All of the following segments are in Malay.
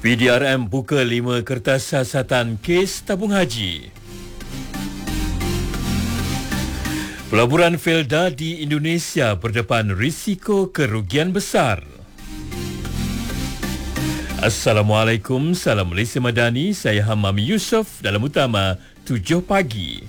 PDRM buka 5 kertas siasatan kes tabung haji. Pelaburan Felda di Indonesia berdepan risiko kerugian besar. Assalamualaikum, salam Malaysia Madani, saya Hamami Yusof dalam utama 7 pagi.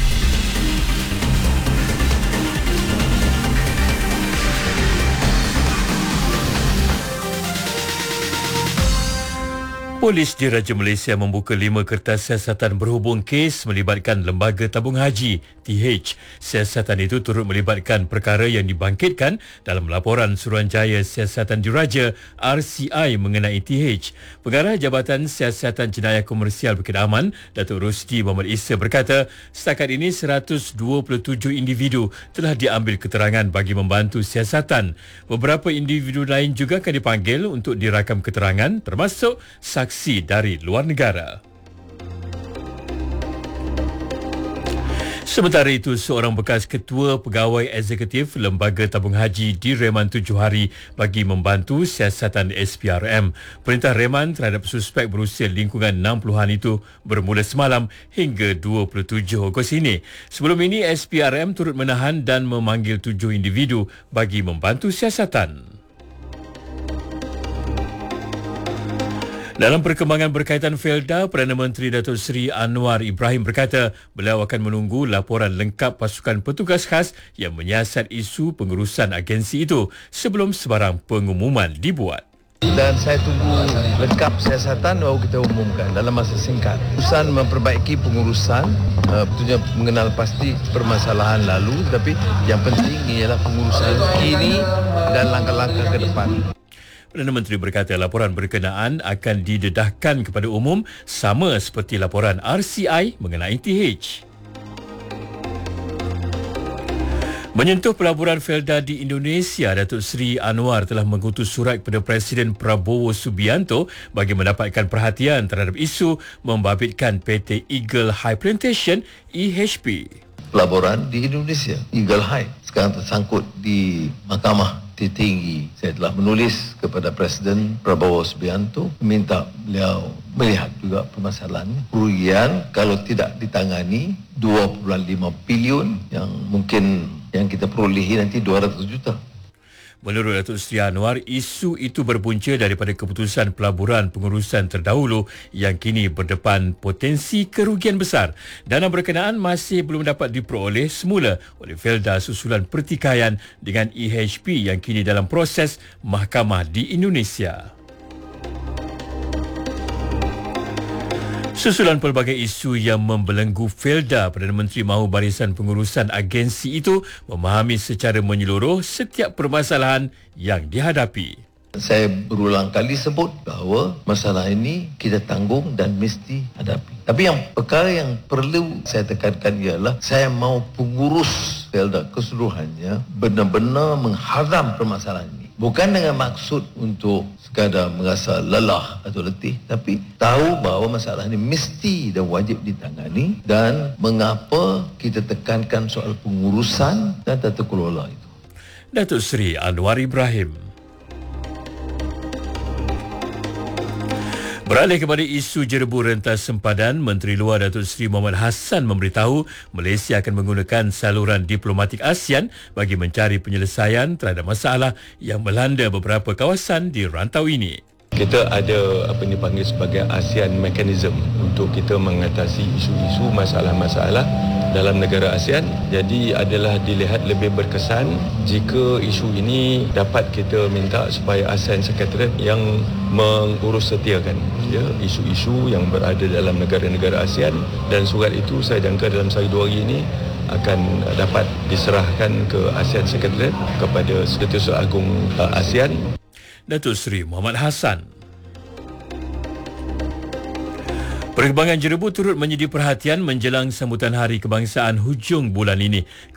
Polis Diraja Malaysia membuka 5 kertas siasatan berhubung kes melibatkan Lembaga Tabung Haji TH. Siasatan itu turut melibatkan perkara yang dibangkitkan dalam laporan Suruhanjaya Siasatan Diraja RCI mengenai TH. Pengarah Jabatan Siasatan Jenayah Komersial Bukit Aman, Datuk Rusdi Muhammad Isa berkata, setakat ini 127 individu telah diambil keterangan bagi membantu siasatan. Beberapa individu lain juga akan dipanggil untuk dirakam keterangan, termasuk saksi dari luar negara. Sementara itu, seorang bekas ketua pegawai eksekutif Lembaga Tabung Haji direman 7 hari bagi membantu siasatan SPRM. Perintah reman terhadap suspek berusia lingkungan 60-an itu bermula semalam hingga 27 Ogos ini. Sebelum ini, SPRM turut menahan dan memanggil 7 individu bagi membantu siasatan. Dalam perkembangan berkaitan Felda, Perdana Menteri Datuk Seri Anwar Ibrahim berkata beliau akan menunggu laporan lengkap pasukan petugas khas yang menyiasat isu pengurusan agensi itu sebelum sebarang pengumuman dibuat. Dan saya tunggu lengkap siasatan baru kita umumkan dalam masa singkat. Urusan memperbaiki pengurusan, tentunya mengenal pasti permasalahan lalu, tapi yang penting ialah pengurusan kini dan langkah-langkah ke depan. Perdana Menteri berkata laporan berkenaan akan didedahkan kepada umum sama seperti laporan RCI mengenai TH. Menyentuh pelaburan Felda di Indonesia, Datuk Seri Anwar telah mengutus surat kepada Presiden Prabowo Subianto bagi mendapatkan perhatian terhadap isu membabitkan PT Eagle High Plantation EHP. Pelaburan di Indonesia, Eagle High, sekarang tersangkut di Mahkamah Tertinggi. Saya telah menulis kepada Presiden Prabowo Subianto meminta beliau melihat juga permasalahan kerugian kalau tidak ditangani 2.5 bilion yang mungkin yang kita perolehi nanti 200 juta. Menurut Datuk Seri Anwar, isu itu berpunca daripada keputusan pelaburan pengurusan terdahulu yang kini berdepan potensi kerugian besar. Dana berkenaan masih belum dapat diperoleh semula oleh Felda susulan pertikaian dengan EHP yang kini dalam proses mahkamah di Indonesia. Susulan pelbagai isu yang membelenggu Felda, Perdana Menteri mahu barisan pengurusan agensi itu memahami secara menyeluruh setiap permasalahan yang dihadapi. Saya berulang kali sebut bahawa masalah ini kita tanggung dan mesti hadapi. Tapi yang perkara yang perlu saya tekankan ialah saya mahu pengurus Felda keseluruhannya benar-benar menghadam permasalahan ini. Bukan dengan maksud untuk sekadar merasa lelah atau letih, tapi tahu bahawa masalah ini mesti dan wajib ditangani dan mengapa kita tekankan soal pengurusan dan tata kelola itu. Datuk Seri Anwar Ibrahim. Beralih kepada isu jerebu rentas sempadan, Menteri Luar Datuk Seri Mohamad Hassan memberitahu Malaysia akan menggunakan saluran diplomatik ASEAN bagi mencari penyelesaian terhadap masalah yang melanda beberapa kawasan di rantau ini. Kita ada apa yang dipanggil sebagai ASEAN Mechanism untuk kita mengatasi isu-isu masalah-masalah dalam negara ASEAN. Jadi adalah dilihat lebih berkesan jika isu ini dapat kita minta supaya ASEAN Secretariat yang mengurus setiakan isu-isu yang berada dalam negara-negara ASEAN, dan surat itu saya jangka dalam 1-2 hari ini akan dapat diserahkan ke ASEAN Secretariat kepada Setiausaha Agung ASEAN. Datuk Seri Mohamad Hassan. Perkembangan jerebu turut menjadi perhatian menjelang sambutan Hari Kebangsaan hujung bulan ini.